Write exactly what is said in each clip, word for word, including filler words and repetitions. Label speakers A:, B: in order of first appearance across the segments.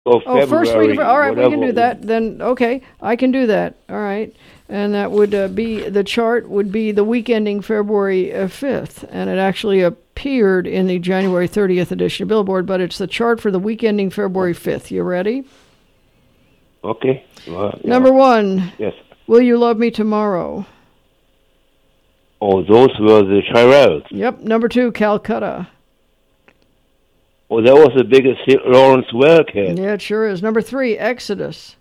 A: of
B: Oh, first week of,
A: February,
B: all right, we can
A: whatever.
B: do that. Then, okay, I can do that. All right. And that would uh, be, the chart would be the week ending February uh, fifth. And it actually appeared in the January thirtieth edition of Billboard, but it's the chart for the week ending February fifth. You ready?
A: Okay. Well, yeah.
B: Number one,
A: Yes.
B: Will You Love Me Tomorrow?
A: Oh, those were the Shirelles.
B: Yep. Number two, Calcutta.
A: Oh, that was the biggest hit Lawrence Welk had.
B: Yeah, it sure is. Number three, Exodus.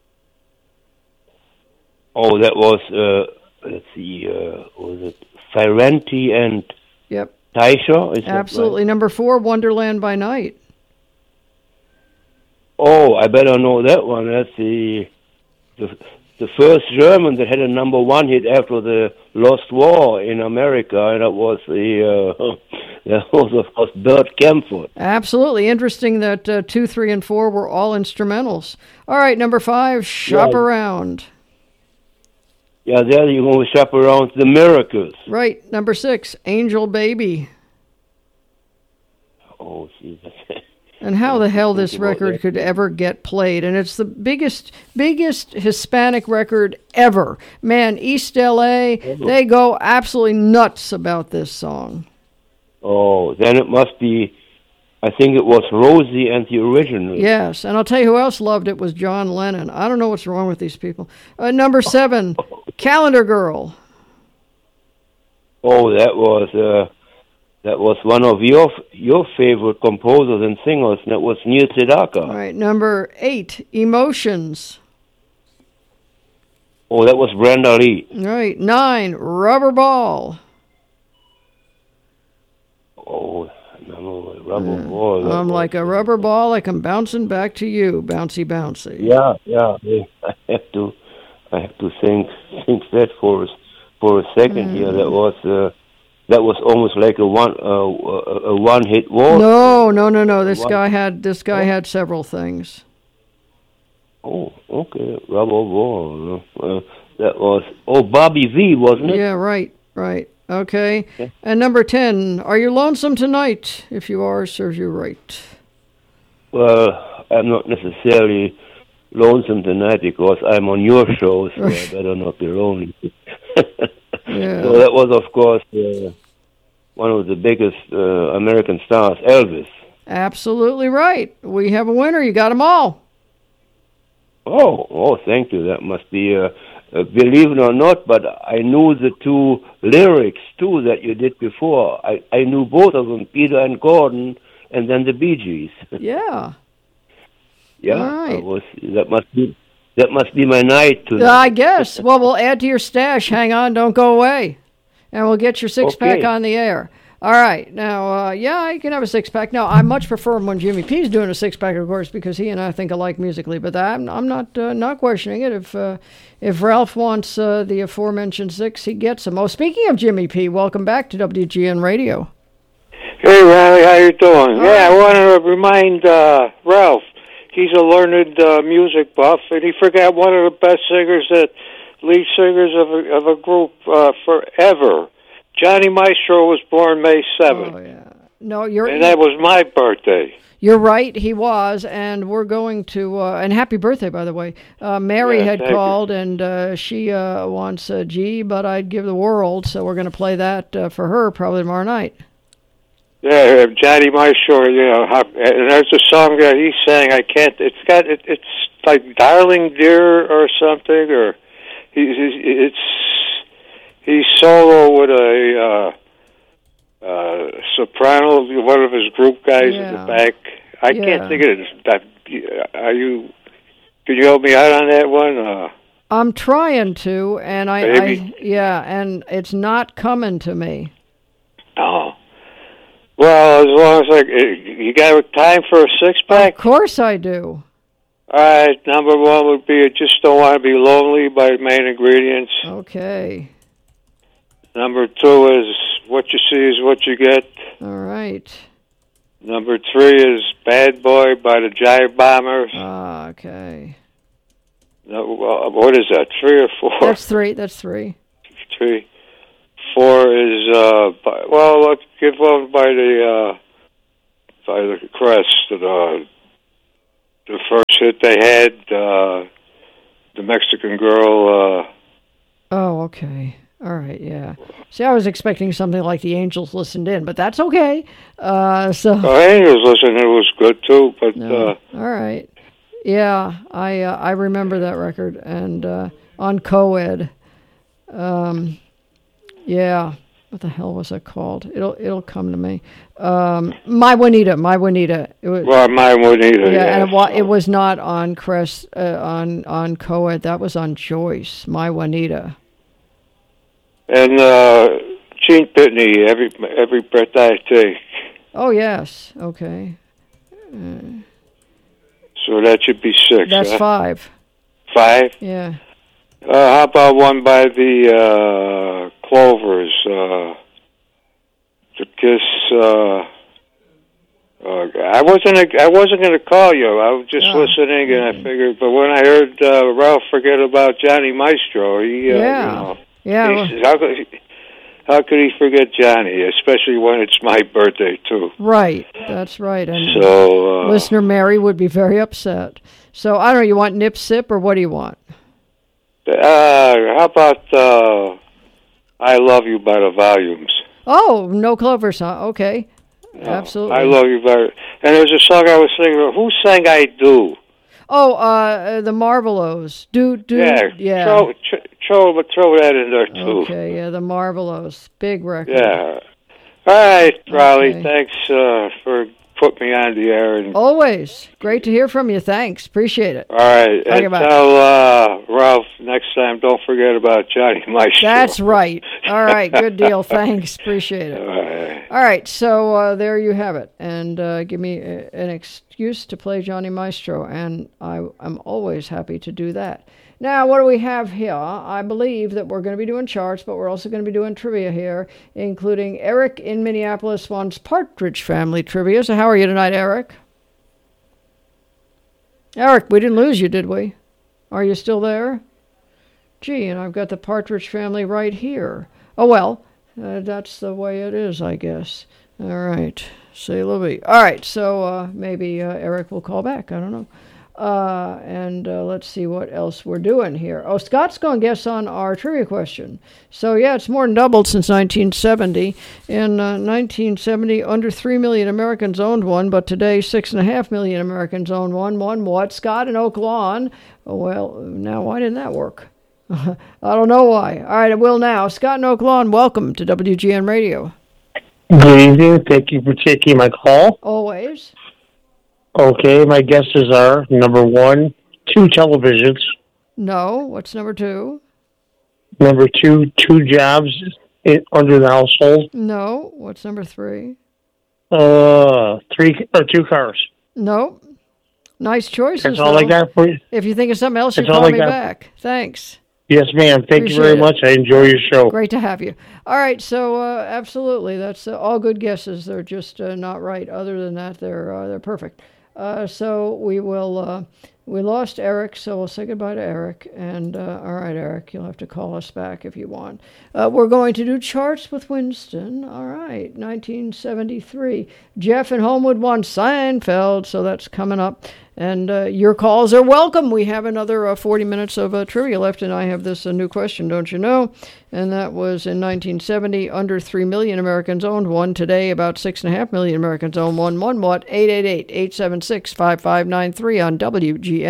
A: Oh, that was, uh, let's see, uh, was it Ferranti and
B: Yep.
A: Taisha? Is that
B: Absolutely.
A: right?
B: Number four, Wonderland by Night.
A: Oh, I better know that one. That's the, the the first German that had a number one hit after the Lost War in America, and that was the uh, that was of course Bert Kaempfert.
B: Absolutely. Interesting that uh, two, three, and four were all instrumentals. All right, number five, Shop
A: Yeah.
B: Around.
A: Yeah, there you go with Shop Around, The Miracles.
B: Right. Number six, Angel Baby.
A: Oh, see, that's
B: And how the hell this
A: Think about
B: record
A: that.
B: could ever get played. And it's the biggest, biggest Hispanic record ever. Man, East L A, they go absolutely nuts about this song.
A: Oh, then it must be. I think it was Rosie and the Original.
B: Yes, and I'll tell you who else loved it was John Lennon. I don't know what's wrong with these people. Uh, number seven, Calendar Girl.
A: Oh, that was uh, that was one of your your favorite composers and singers, and that was Neil Sedaka.
B: All right, number eight, Emotions.
A: Oh, that was Brenda Lee.
B: All right, nine, Rubber Ball.
A: Oh, no, Rubber Ball. that
B: I'm
A: was-
B: like a rubber ball, like I'm bouncing back to you, bouncy, bouncy.
A: Yeah, yeah. I have to, I have to think think that for a, for a second here. That was uh, that was almost like a one uh, a, a one hit war.
B: No, no, no, no. This
A: What?
B: guy had this guy had several things.
A: Oh, okay, Rubber Ball. Uh, that was oh Bobby V, wasn't it?
B: Yeah, right, right. Okay.
A: Yeah.
B: And number ten, Are You Lonesome Tonight? If you are, serves you right.
A: Well, I'm not necessarily lonesome tonight because I'm on your show, so I better not be lonely.
B: Yeah.
A: So that was, of course, uh, one of the biggest uh, American stars, Elvis.
B: Absolutely right. We have a winner. You got them all.
A: Oh, oh, thank you. That must be, uh, uh, believe it or not, but I knew the two lyrics, too, that you did before. I, I knew both of them, Peter and Gordon, and then the Bee Gees.
B: Yeah.
A: Yeah,
B: All right.
A: I was, that must be that must be my night tonight.
B: I guess. Well, we'll add to your stash. Hang on. Don't go away. And we'll get your six-pack
A: Okay.
B: on the air. All right. Now, uh, yeah, you can have a six-pack. Now, I much prefer when Jimmy P's doing a six-pack, of course, because he and I think alike musically. But I'm, I'm not uh, not questioning it. If uh, if Ralph wants uh, the aforementioned six, he gets them. Oh, speaking of Jimmy P, welcome back to W G N Radio.
C: Hey, Riley, how you doing?
B: All
C: yeah,
B: right.
C: I want to remind uh, Ralph, he's a learned uh, music buff, and he forgot one of the best singers, that lead singers of a, of a group uh, forever. Johnny Maestro was born May seventh,
B: Oh, yeah. No, you're
C: and that was my birthday.
B: You're right, he was, and we're going to, uh, and happy birthday, by the way. Uh, Mary
C: Yeah,
B: had
C: thank you.
B: called, and uh, she uh, wants uh, G, but I'd give the world, so we're going to play that uh, for her probably tomorrow night.
C: Yeah, Johnny Maestro, you know, how, and there's a song that he sang. I can't. It's got. It, it's like "Darling Dear" or something, or he, he, it's he's solo with a uh, uh, soprano, one of his group guys in
B: Yeah.
C: the back. I
B: Yeah.
C: can't think of it. That, are you? Can you help me out on that one? Uh,
B: I'm trying to, and I, I
C: Maybe.
B: yeah, and it's not coming to me.
C: oh. Well, as long as like you got time for a six pack.
B: Of course I do.
C: All right, number one would be "I Just Don't Want to Be Lonely" by Main Ingredients.
B: Okay.
C: Number two is "What You See Is What You Get."
B: All right.
C: Number three is "Bad Boy" by the Jive Bombers.
B: Ah, okay.
C: No, well, what is that, three or four?
B: That's three. That's three.
C: Three. Four is, uh, by, well, let's give one by the, uh, by the Crest. Uh, the first hit they had, uh, the Mexican Girl. Uh,
B: oh, okay. All right, yeah. See, I was expecting something like the Angels Listened In, but that's okay. Uh, so
C: the Angels Listened In was good too, but
B: no.
C: uh,
B: all right, yeah, I uh, I remember that record, and uh, on Coed, um, yeah. What the hell was it called? It'll it'll come to me. Um, My Juanita, My Juanita. It was,
C: well, My Juanita.
B: yeah,
C: Yeah,
B: and it, wa-
C: so.
B: it was not on Crest uh, on on Coed. That was on Joyce. My Juanita.
C: And uh, Gene Pitney, every every breath I take.
B: Oh yes, okay. Uh,
C: So that should be six.
B: that's
C: huh?
B: five.
C: Five.
B: Yeah.
C: Uh, how about one by the uh, Clovers? Uh, the Kiss. Uh, uh, I wasn't. I wasn't going to call you. I was just
B: Oh,
C: listening, and
B: okay.
C: I figured. But when I heard uh, Ralph forget about Johnny Maestro, he. Uh,
B: Yeah.
C: You know,
B: Yeah.
C: he
B: well-
C: says, how could he, how could he forget Johnny, especially when it's my birthday too?
B: right. That's right. And
C: So. Uh,
B: listener Mary would be very upset. So I don't know. You want Nip Sip or what do you want?
C: Uh, how about uh, "I Love You" by the Volumes?
B: Oh, no Clovers, huh? Okay. Absolutely.
C: I love you very. And there's a song I was singing. Who sang "I Do"?
B: Oh, uh, the Marvelos. Do do.
C: Yeah,
B: Yeah.
C: Throw, tr- throw, but throw that in there too.
B: Okay. Yeah, the Marvelos. Big record.
C: Yeah. All right, Raleigh.
B: Okay.
C: Thanks uh, for putting me on the air. And
B: Always. Great to hear from you. Thanks. Appreciate it.
C: all right,
B: Okay,
C: and
B: bye.
C: tell uh, Ralph next time. Don't forget about Johnny Maestro.
B: That's right. All right. Good deal. Thanks. Appreciate it.
C: All right.
B: All right, so uh, there you have it. And uh, give me a, an excuse to play Johnny Maestro, and I, I'm always happy to do that. Now, what do we have here? I believe that we're going to be doing charts, but we're also going to be doing trivia here, including Eric in Minneapolis wants Partridge Family trivia. So how are you tonight, Eric? Eric, we didn't lose you, did we? Are you still there? Gee, and I've got the Partridge Family right here. Oh, well. Uh, that's the way it is, I guess. All right. Say Louis. All right. So uh, maybe uh, Eric will call back. I don't know. Uh, and uh, let's see what else we're doing here. Oh, Scott's going to guess on our trivia question. So, yeah, it's more than doubled since nineteen seventy. In uh, nineteen seventy, under three million Americans owned one, but today six point five million Americans own one. One what? Scott in Oak Lawn. Oh, well, now, why didn't that work? I don't know why. All right, I will now. Scott in Oak Lawn, welcome to W G N Radio.
D: Good evening. Thank you for taking my call.
B: Always.
D: Okay, my guesses are number one, two televisions.
B: No. What's number two?
D: Number two, two jobs in, under the household.
B: No. What's number three?
D: Uh, three or two cars.
B: No. Nice choices.
D: That's all
B: though.
D: I got for you.
B: If you think of something else, you
D: That's all
B: call
D: I
B: me
D: got.
B: back. Thanks.
D: Yes, ma'am. Thank
B: Appreciate
D: you very
B: it.
D: much. I enjoy your show.
B: Great to have you. All right, so uh, absolutely, that's uh, all good guesses. They're just uh, not right. Other than that, they're uh, they're perfect. Uh, so we will. Uh, we lost Eric, so we'll say goodbye to Eric. And uh, all right, Eric, you'll have to call us back if you want. Uh, we're going to do charts with Winston. All right, nineteen seventy-three. Jeff in Homewood won Seinfeld, so that's coming up. And uh, your calls are welcome. We have another uh, forty minutes of uh, trivia left, and I have this uh, new question, don't you know? And that was in nineteen seventy, under three million Americans owned one. Today, about six point five million Americans own one. One what? eight eight eight, eight seven six, five five nine three on W G